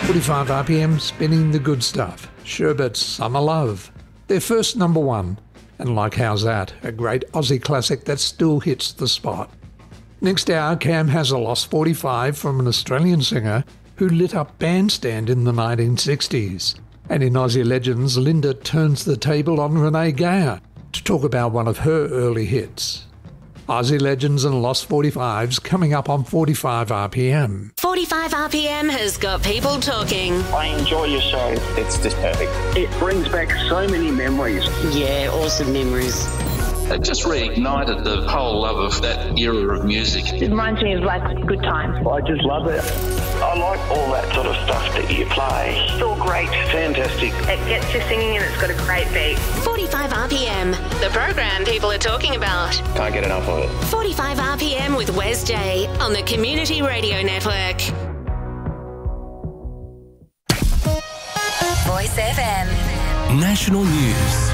45 RPM spinning the good stuff. Sherbet's Summer Love. Their first number one. And like How's That, a great Aussie classic that still hits the spot. Next hour, Cam has a Lost 45 from an Australian singer who lit up Bandstand in the 1960s. And in Aussie Legends, Linda turns the table on Renee Geyer to talk about one of her early hits. Aussie Legends and Lost 45s coming up on 45 RPM. 45 RPM has got people talking. I enjoy your show. It's just perfect. It brings back so many memories. Yeah, awesome memories. It just reignited the whole love of that era of music. It reminds me of like good times. I just love it. I like all that sort of stuff that you play. It's all great. Fantastic. It gets you singing and it's got a great beat. 45 RPM, the program people are talking about. Can't get enough of it. 45 RPM with Wes J on the Community Radio Network. Voice FM. National News.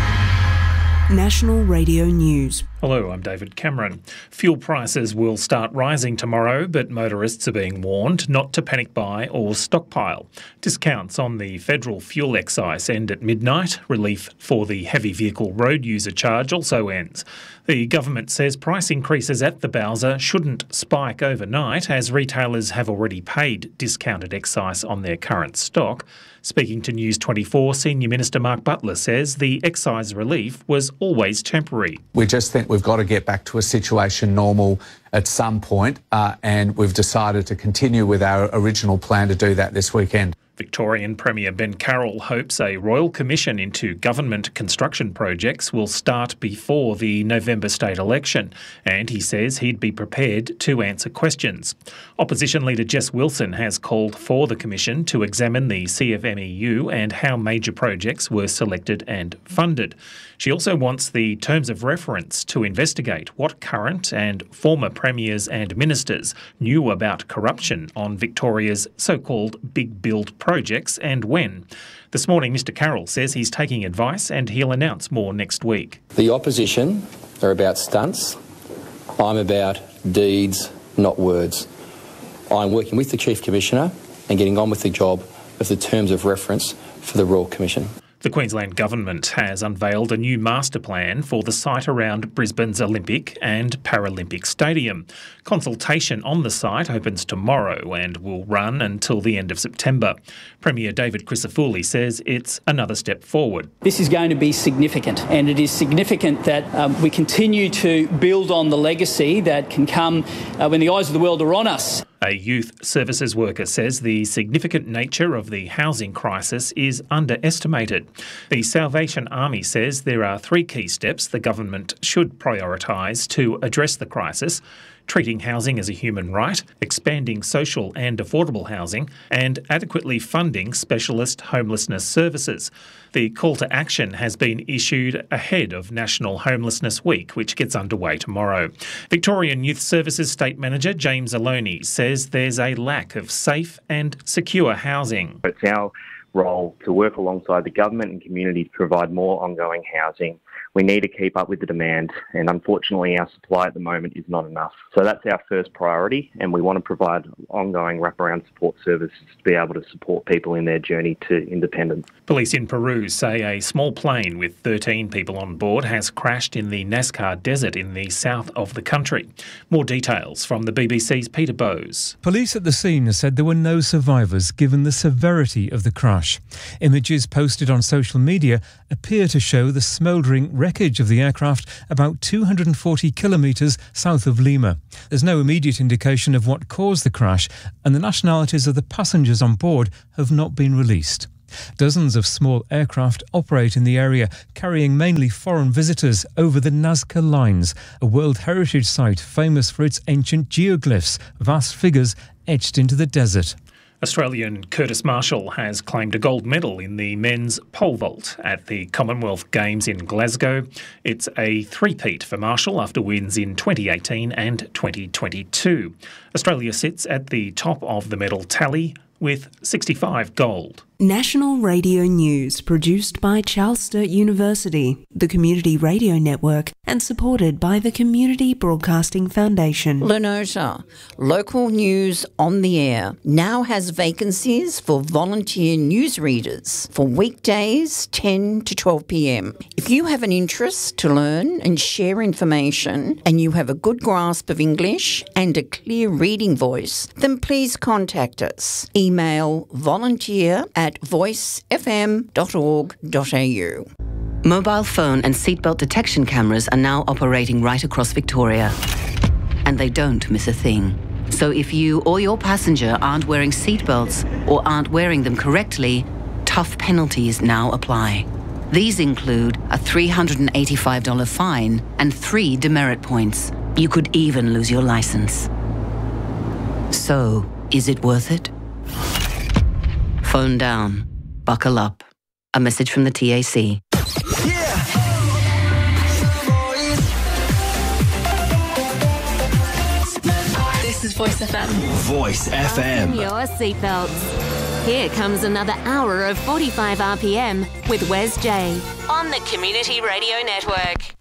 National Radio News. Hello, I'm David Cameron. Fuel prices will start rising tomorrow, but motorists are being warned not to panic buy or stockpile. Discounts on the federal fuel excise end at midnight. Relief for the heavy vehicle road user charge also ends. The government says price increases at the Bowser shouldn't spike overnight, as retailers have already paid discounted excise on their current stock. Speaking to News 24, Senior Minister Mark Butler says the excise relief was always temporary. We just think we've got to get back to a situation normal at some point, and we've decided to continue with our original plan to do that this weekend. Victorian Premier Ben Carroll hopes a royal commission into government construction projects will start before the November state election, and he says he'd be prepared to answer questions. Opposition leader Jess Wilson has called for the commission to examine the CFMEU and how major projects were selected and funded. She also wants the terms of reference to investigate what current and former premiers and ministers knew about corruption on Victoria's so-called big build projects and when. This morning, Mr Carroll says he's taking advice and he'll announce more next week. The opposition are about stunts. I'm about deeds, not words. I'm working with the Chief Commissioner and getting on with the job of the terms of reference for the Royal Commission. The Queensland Government has unveiled a new master plan for the site around Brisbane's Olympic and Paralympic Stadium. Consultation on the site opens tomorrow and will run until the end of September. Premier David Crisafulli says it's another step forward. This is going to be significant, and it is significant that we continue to build on the legacy that can come when the eyes of the world are on us. A youth services worker says the significant nature of the housing crisis is underestimated. The Salvation Army says there are 3 key steps the government should prioritise to address the crisis: treating housing as a human right, expanding social and affordable housing, and adequately funding specialist homelessness services. The call to action has been issued ahead of National Homelessness Week, which gets underway tomorrow. Victorian Youth Services State Manager James Aloni says there's a lack of safe and secure housing. It's our role to work alongside the government and community to provide more ongoing housing. We need to keep up with the demand, and unfortunately our supply at the moment is not enough. So that's our first priority, and we want to provide ongoing wraparound support services to be able to support people in their journey to independence. Police in Peru say a small plane with 13 people on board has crashed in the Nazca Desert in the south of the country. More details from the BBC's Peter Bowes. Police at the scene said there were no survivors given the severity of the crash. Images posted on social media appear to show the smouldering wreckage of the aircraft about 240 kilometres south of Lima. There's no immediate indication of what caused the crash, and the nationalities of the passengers on board have not been released. Dozens of small aircraft operate in the area, carrying mainly foreign visitors over the Nazca Lines, a World Heritage Site famous for its ancient geoglyphs, vast figures etched into the desert. Australian Curtis Marshall has claimed a gold medal in the men's pole vault at the Commonwealth Games in Glasgow. It's a three-peat for Marshall after wins in 2018 and 2022. Australia sits at the top of the medal tally with 65 gold. National Radio News, produced by Charles Sturt University, the Community Radio Network, and supported by the Community Broadcasting Foundation. Lenota, local news on the air, now has vacancies for volunteer newsreaders for weekdays 10 to 12 p.m. If you have an interest to learn and share information, and you have a good grasp of English and a clear reading voice, then please contact us. Email volunteer@voicefm.org.au. Mobile phone and seatbelt detection cameras are now operating right across Victoria. And they don't miss a thing. So if you or your passenger aren't wearing seatbelts or aren't wearing them correctly, tough penalties now apply. These include a $385 fine and 3 demerit points. You could even lose your license. So, is it worth it? Phone down. Buckle up. A message from the TAC. This is Voice FM. Voice FM. Your seatbelts. Here comes another hour of 45 RPM with Wes J on the Community Radio Network.